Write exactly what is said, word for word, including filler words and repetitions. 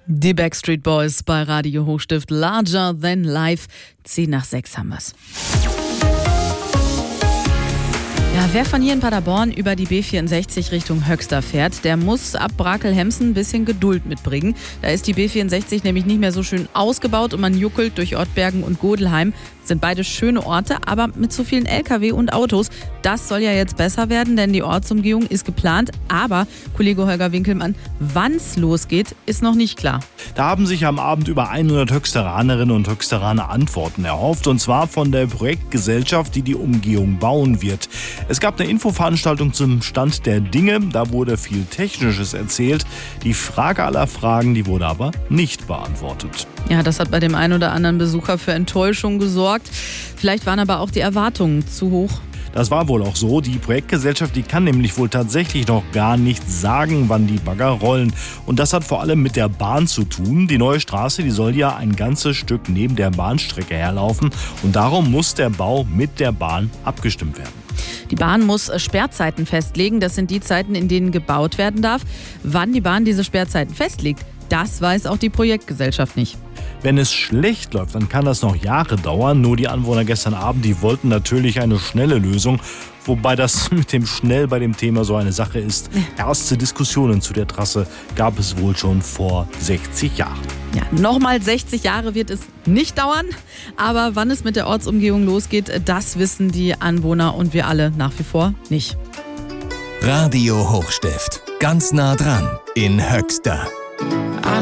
Die Backstreet Boys bei Radio Hochstift. Larger Than Life. zehn nach sechs haben wir's. Ja, wer von hier in Paderborn über die B vierundsechzig Richtung Höxter fährt, der muss ab Brakel-Hemsen ein bisschen Geduld mitbringen. Da ist die B vierundsechzig nämlich nicht mehr so schön ausgebaut und man juckelt durch Ortbergen und Godelheim. Sind beide schöne Orte, aber mit so vielen L K W und Autos. Das soll ja jetzt besser werden, denn die Ortsumgehung ist geplant. Aber, Kollege Holger Winkelmann, wann's losgeht, ist noch nicht klar. Da haben sich am Abend über hundert Höxteranerinnen und Höxteraner Antworten erhofft. Und zwar von der Projektgesellschaft, die die Umgehung bauen wird. Es gab eine Infoveranstaltung zum Stand der Dinge. Da wurde viel Technisches erzählt. Die Frage aller Fragen, die wurde aber nicht beantwortet. Ja, das hat bei dem einen oder anderen Besucher für Enttäuschung gesorgt. Vielleicht waren aber auch die Erwartungen zu hoch. Das war wohl auch so. Die Projektgesellschaft, die kann nämlich wohl tatsächlich noch gar nicht sagen, wann die Bagger rollen. Und das hat vor allem mit der Bahn zu tun. Die neue Straße, die soll ja ein ganzes Stück neben der Bahnstrecke herlaufen. Und darum muss der Bau mit der Bahn abgestimmt werden. Die Bahn muss Sperrzeiten festlegen. Das sind die Zeiten, in denen gebaut werden darf. Wann die Bahn diese Sperrzeiten festlegt, das weiß auch die Projektgesellschaft nicht. Wenn es schlecht läuft, dann kann das noch Jahre dauern. Nur die Anwohner gestern Abend, die wollten natürlich eine schnelle Lösung. Wobei das mit dem schnell bei dem Thema so eine Sache ist. Erste Diskussionen zu der Trasse gab es wohl schon vor sechzig Jahren. Ja, nochmal sechzig Jahre wird es nicht dauern. Aber wann es mit der Ortsumgehung losgeht, das wissen die Anwohner und wir alle nach wie vor nicht. Radio Hochstift. Ganz nah dran in Höxter.